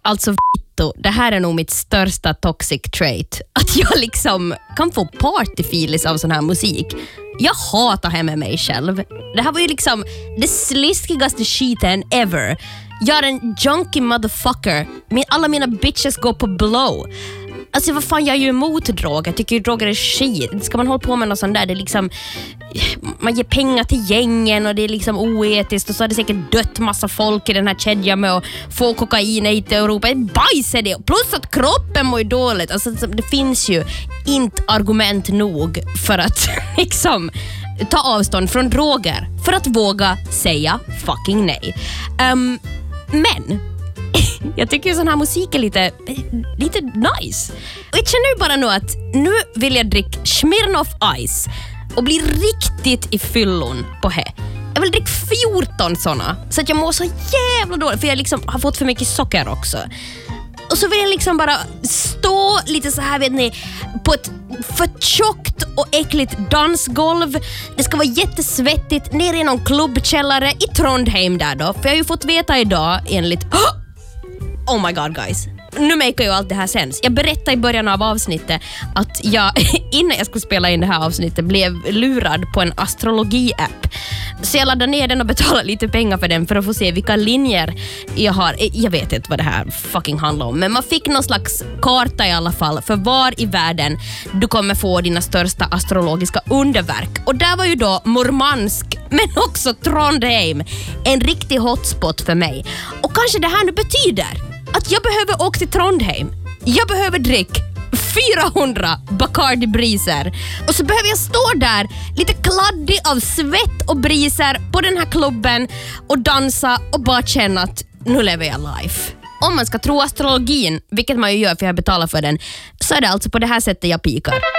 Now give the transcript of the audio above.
Alltså det här är nog mitt största toxic trait. Att jag liksom kan få partyfilis av sån här musik. Jag hatar hem med mig själv. Det här var ju liksom det sliskigaste skiten ever. Jag är en junkie motherfucker. Alla mina bitches går på blow. Alltså vad fan, jag är ju emot droger. Jag tycker ju droger är skit. Ska man hålla på med något sånt där? Det är liksom, man ger pengar till gängen och det är liksom oetiskt. Och så har det säkert dött massa folk i den här kedjan med att få kokain hit i Europa. Bajs är det. Plus att kroppen mår ju dåligt. Alltså det finns ju inte argument nog för att liksom ta avstånd från droger. För att våga säga fucking nej. Men jag tycker ju sån här musik är lite nice. Och jag känner ju bara nu att nu vill jag dricka Smirnoff Ice och bli riktigt i fyllon på det. Jag vill dricka 14 såna så att jag mår så jävla dåligt, för jag liksom har fått för mycket socker också. Och så vill jag liksom bara stå lite så här, vet ni, på ett för tjockt och äckligt dansgolv. Det ska vara jättesvettigt nere i någon klubbkällare i Trondheim där då. För jag har ju fått veta idag enligt... Oh my god guys, nu makar ju allt det här sens. Jag berättade i början av avsnittet att jag innan jag skulle spela in det här avsnittet blev lurad på en astrologi-app. Så jag laddade ner den och betalade lite pengar för den för att få se vilka linjer jag har. Jag vet inte vad det här fucking handlar om, men man fick någon slags karta i alla fall för var i världen du kommer få dina största astrologiska underverk. Och där var ju då Murmansk, men också Trondheim, en riktig hotspot för mig. Och kanske det här nu betyder att jag behöver åka till Trondheim. Jag behöver dricka 400 Bacardi briser. Och så behöver jag stå där lite kladdig av svett och briser på den här klubben och dansa och bara känna att nu lever jag life. Om man ska tro astrologin, vilket man ju gör för jag betalar för den, så är det alltså på det här sättet jag pikar.